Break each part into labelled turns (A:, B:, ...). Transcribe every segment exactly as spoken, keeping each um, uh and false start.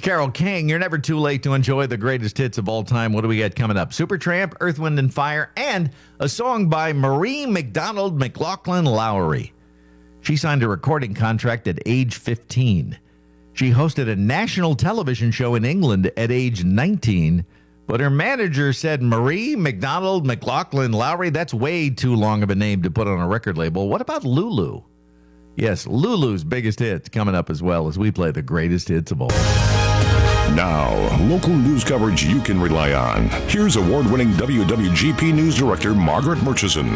A: Carole King, you're never too late to enjoy the greatest hits of all time. What do we got coming up? Supertramp, Earth, Wind and Fire, and a song by Marie McDonald McLaughlin Lowry. She signed a recording contract at age fifteen. She hosted a national television show in England at age nineteen, but her manager said, Marie McDonald McLaughlin Lowry, that's way too long of a name to put on a record label. What about Lulu? Yes, Lulu's biggest hits coming up as well as we play the greatest hits of all.
B: Now, local news coverage you can rely on. Here's award-winning W W G P News Director Margaret Murchison.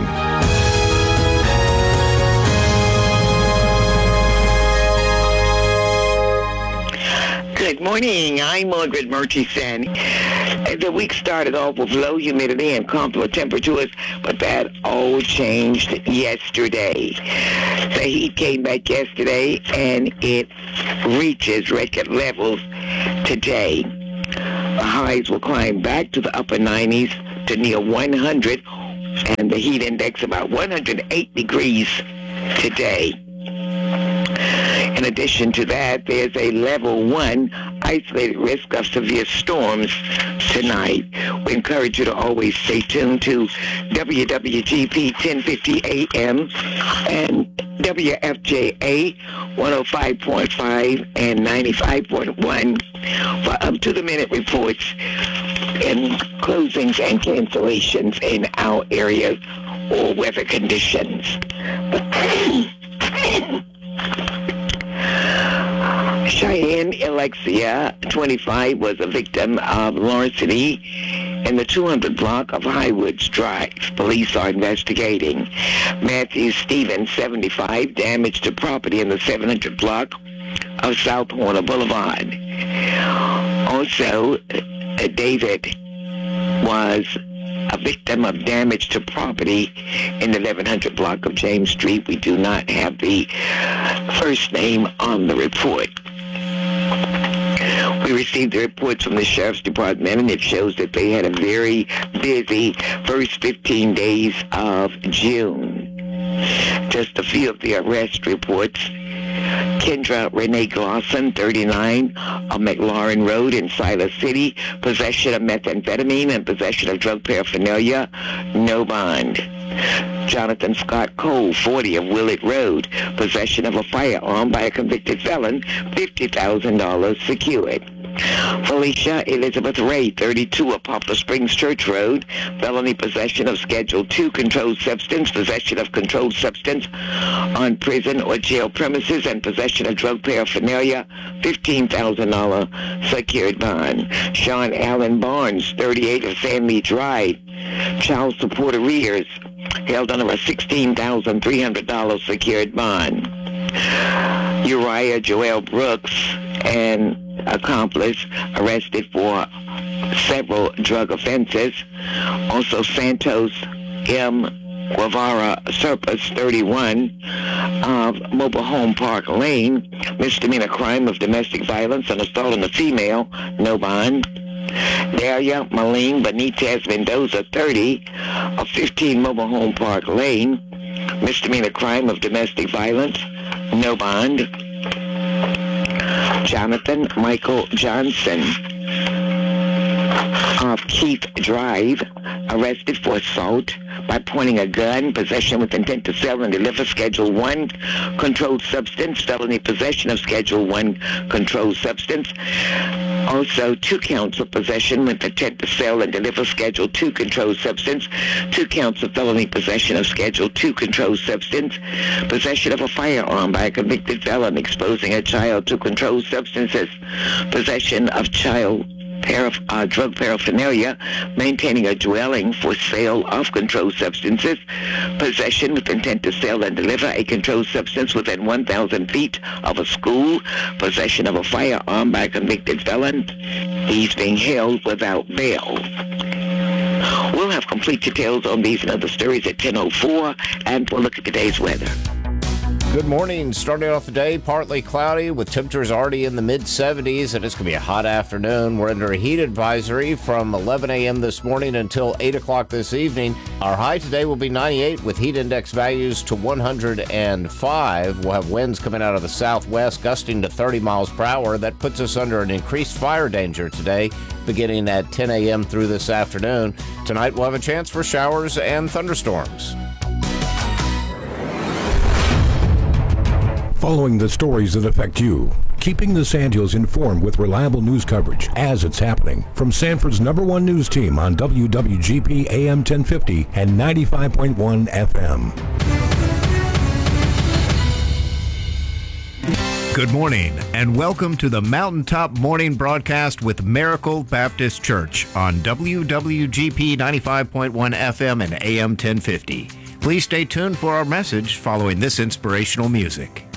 C: Good morning. I'm Margaret Murchison. The week started off with low humidity and comparable temperatures, but that all changed yesterday. The heat came back yesterday, and it reaches record levels today. The highs will climb back to the upper nineties to near one hundred, and the heat index about one hundred eight degrees today. In addition to that, there's a level one isolated risk of severe storms tonight. We encourage you to always stay tuned to W W G P ten fifty A M and W F J A one oh five point five and ninety-five point one for up-to-the-minute reports and closings and cancellations in our areas or weather conditions. Cheyenne Alexia, twenty-five, was a victim of larceny in the two hundred block of Highwoods Drive. Police are investigating. Matthew Stevens, seventy-five, damage to property in the seven hundred block of South Horner Boulevard. Also, uh, David was a victim of damage to property in the eleven hundred block of James Street. We do not have the first name on the report. We received the reports from the Sheriff's Department, and it shows that they had a very busy first fifteen days of June. Just a few of the arrest reports. Kendra Renee Glosson, thirty-nine, on McLaurin Road in Siler City, possession of methamphetamine and possession of drug paraphernalia, no bond. Jonathan Scott Cole, forty, of Willett Road, possession of a firearm by a convicted felon, fifty thousand dollars secured. Felicia Elizabeth Ray, thirty-two, of Poplar Springs Church Road, felony possession of Schedule two controlled substance, possession of controlled substance on prison or jail premises, and possession of drug paraphernalia, fifteen thousand dollars secured bond. Sean Allen Barnes, thirty-eight, of Sandy Drive, child support arrears, held under a sixteen thousand three hundred dollars secured bond. Uriah Joel Brooks, an accomplice, arrested for several drug offenses. Also, Santos M. Guevara Serpus, thirty-one, of Mobile Home Park Lane, misdemeanor crime of domestic violence and assault on a female, no bond. Daria Malene Benitez Mendoza, thirty, of fifteen Mobile Home Park Lane, misdemeanor crime of domestic violence, no bond. Jonathan Michael Johnson of Keith Drive, arrested for assault by pointing a gun, possession with intent to sell and deliver Schedule one controlled substance, felony possession of Schedule one controlled substance. Also, two counts of possession with intent to sell and deliver Schedule two controlled substance, two counts of felony possession of Schedule two controlled substance, possession of a firearm by a convicted felon exposing a child to controlled substances, possession of child Paraf- uh, drug paraphernalia, maintaining a dwelling for sale of controlled substances, possession with intent to sell and deliver a controlled substance within one thousand feet of a school, possession of a firearm by a convicted felon. He's being held without bail. We'll have complete details on these and other stories at ten oh four, and we'll look at today's weather.
D: Good morning. Starting off the day, partly cloudy with temperatures already in the mid seventies, and it's going to be a hot afternoon. We're under a heat advisory from eleven a.m. this morning until eight o'clock this evening. Our high today will be ninety-eight with heat index values to one hundred five. We'll have winds coming out of the southwest gusting to thirty miles per hour. That puts us under an increased fire danger today, beginning at ten a.m. through this afternoon. Tonight we'll have a chance for showers and thunderstorms.
B: Following the stories that affect you, keeping the Sand Hills informed with reliable news coverage as it's happening. From Sanford's number one news team on W W G P A M ten fifty and ninety-five point one F M.
E: Good morning, and welcome to the Mountaintop Morning Broadcast with Miracle Baptist Church on W W G P ninety-five point one F M and A M ten fifty. Please stay tuned for our message following this inspirational music.